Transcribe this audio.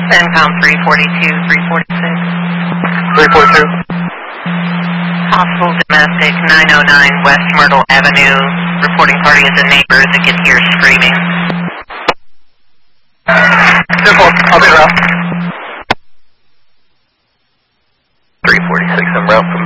CENTCOM 342, 346. 342. Possible domestic 909 West Myrtle Avenue. Reporting party is a neighbor that can hear screaming. 10-4, I'll be around. 346 en route